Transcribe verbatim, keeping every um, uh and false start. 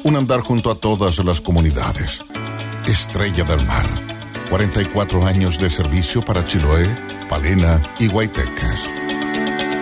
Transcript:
Un andar junto a todas las comunidades. Estrella del Mar. cuarenta y cuatro años de servicio para Chiloé, Palena y Guaytecas.